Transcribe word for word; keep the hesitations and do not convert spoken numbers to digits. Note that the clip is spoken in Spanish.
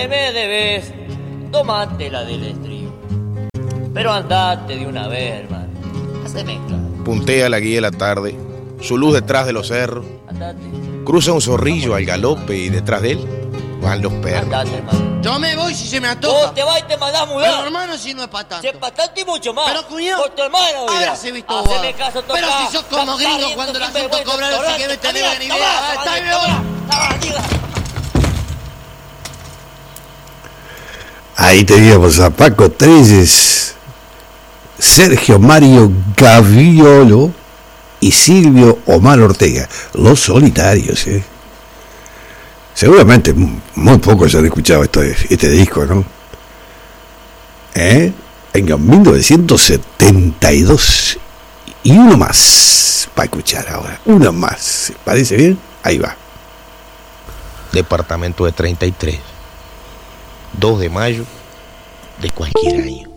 Me debes, tomate la del estribo. Pero andate de una vez, hermano. Haceme claro. Puntea la guía de la tarde, su luz detrás de los cerros. Andate. Cruza un zorrillo al galope y detrás de él van los perros. Andate, hermano. Yo me voy si se me antoja. Vos te vas y te mandás a mudar. Pero hermano, si no es para tanto. Si es para tanto y mucho más. Pero cuñado, por tu hermano, ahora se he visto vos. Haceme caso, toca. Pero si sos como gringo cuando el asunto cobrar así que no tenés ni idea. Está bien, Ahí teníamos a Paco Treyes, Sergio Mario Gaviolo y Silvio Omar Ortega, los solitarios, ¿eh? Seguramente muy pocos han escuchado esto, este disco, ¿no? ¿Eh? En mil novecientos setenta y dos y uno más para escuchar ahora, uno más, ¿parece bien? Ahí va. Departamento de treinta y tres, dos de mayo de cualquier año.